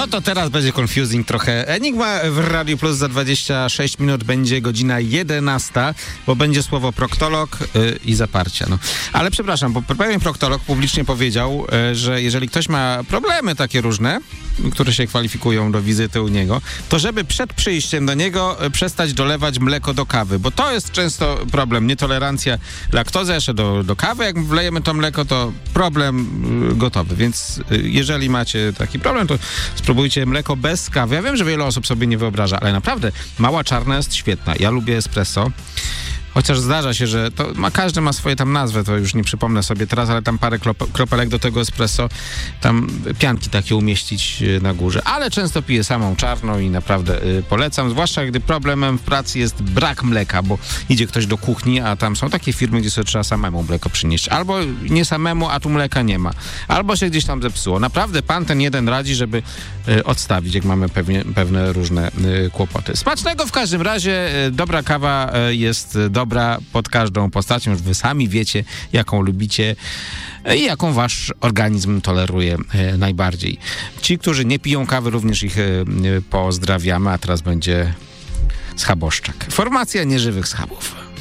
No to teraz będzie confusing trochę. Enigma w Radio Plus za 26 minut będzie godzina 11, bo będzie słowo proktolog i zaparcia. No. Ale przepraszam, bo pewien proktolog publicznie powiedział, że jeżeli ktoś ma problemy takie różne, które się kwalifikują do wizyty u niego, to żeby przed przyjściem do niego przestać dolewać mleko do kawy, bo to jest często problem, nietolerancja laktozy, jeszcze do kawy, jak wlejemy to mleko, to problem gotowy, więc jeżeli macie taki problem, to spróbujcie mleko bez kawy. Ja wiem, że wiele osób sobie nie wyobraża, ale naprawdę mała czarna jest świetna. Ja lubię espresso. Chociaż zdarza się, że to każdy ma swoje tam nazwy, to już nie przypomnę sobie teraz, ale tam parę kropelek do tego espresso, tam pianki takie umieścić na górze. Ale często piję samą czarną i naprawdę polecam, zwłaszcza gdy problemem w pracy jest brak mleka, bo idzie ktoś do kuchni, a tam są takie firmy, gdzie sobie trzeba samemu mleko przynieść. Albo nie samemu, a tu mleka nie ma. Albo się gdzieś tam zepsuło. Naprawdę pan ten jeden radzi, żeby odstawić, jak mamy pewne różne kłopoty. Smacznego w każdym razie. Dobra kawa jest dobra pod każdą postacią. Już wy sami wiecie, jaką lubicie i jaką wasz organizm toleruje najbardziej. Ci, którzy nie piją kawy, również ich pozdrawiamy, a teraz będzie schaboszczak. Formacja nieżywych schabów.